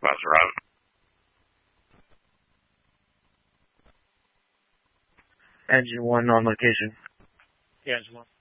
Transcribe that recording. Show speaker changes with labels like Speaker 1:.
Speaker 1: supervisor out.
Speaker 2: Engine 1 on location.
Speaker 3: Yeah, Engine 1.